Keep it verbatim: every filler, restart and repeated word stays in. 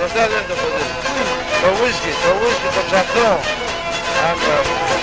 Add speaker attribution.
Speaker 1: Μπροστά δεν το ποτέ. Το whisky, το whisky, το ψαθό. Άμα.